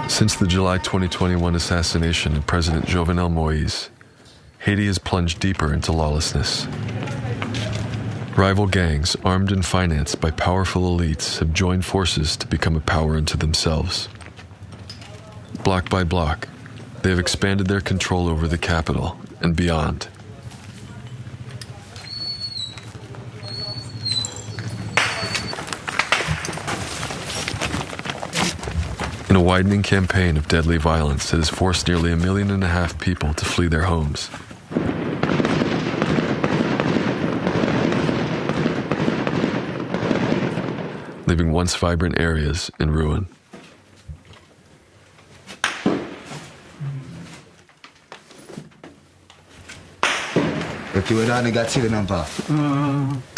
Since the July 2021 assassination of President Jovenel Moïse, Haiti has plunged deeper into lawlessness. Rival gangs, armed and financed by powerful elites, have joined forces to become a power unto themselves. Block by block, they have expanded their control over the capital and beyond. In a widening campaign of deadly violence that has forced nearly 1.5 million people to flee their homes. Leaving once vibrant areas in ruin. Tu es là négatif, non pas?